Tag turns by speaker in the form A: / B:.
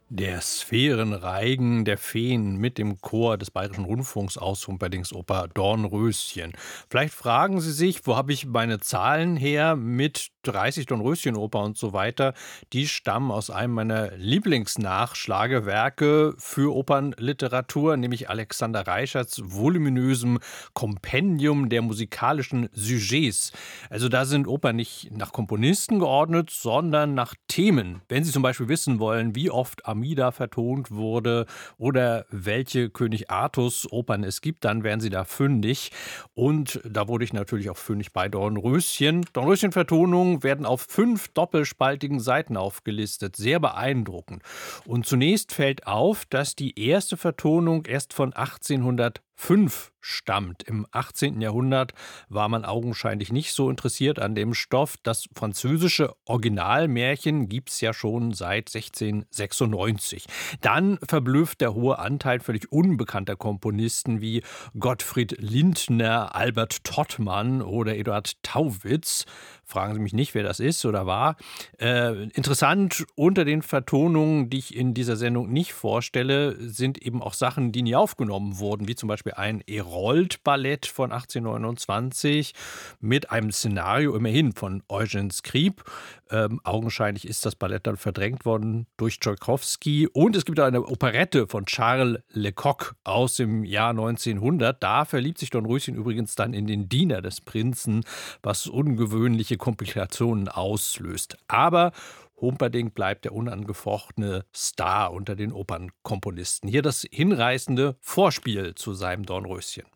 A: Der Sphärenreigen der Feen mit dem Chor des Bayerischen Rundfunks aus Humperdingsoper Dornröschen. Vielleicht fragen Sie sich, wo habe ich meine Zahlen her mit 30 Dornröschenoper und so weiter. Die stammen aus einem meiner Lieblingsnachschlagewerke für Opernliteratur, nämlich Alexander Reichards voluminösem Kompendium der musikalischen Sujets. Also da sind Opern nicht nach Komponisten geordnet, sondern nach Themen. Wenn Sie zum Beispiel wissen wollen, wie oft Amida vertont wurde oder welche König Artus Opern es gibt, dann werden Sie da fündig. Und da wurde ich natürlich auch fündig bei Dornröschen. Dornröschen-Vertonungen werden auf 5 doppelspaltigen Seiten aufgelistet. Sehr beeindruckend. Und zunächst fällt auf, dass die erste Vertonung erst von 1805 stammt. Im 18. Jahrhundert war man augenscheinlich nicht so interessiert an dem Stoff. Das französische Originalmärchen gibt es ja schon seit 1696. Dann verblüfft der hohe Anteil völlig unbekannter Komponisten wie Gottfried Lindner, Albert Tottmann oder Eduard Tauwitz. Fragen Sie mich nicht, wer das ist oder war. Interessant unter den Vertonungen, die ich in dieser Sendung nicht vorstelle, sind eben auch Sachen, die nie aufgenommen wurden, wie zum Beispiel ein Herold-Ballett von 1829 mit einem Szenario immerhin von Eugen Scribe. Augenscheinlich ist das Ballett dann verdrängt worden durch Tschaikowski. Und es gibt eine Operette von Charles Lecoq aus dem Jahr 1900. Da verliebt sich Dornröschen übrigens dann in den Diener des Prinzen, was ungewöhnliche Komplikationen auslöst. Aber Humperdinck bleibt der unangefochtene Star unter den Opernkomponisten. Hier das hinreißende Vorspiel zu seinem Dornröschen.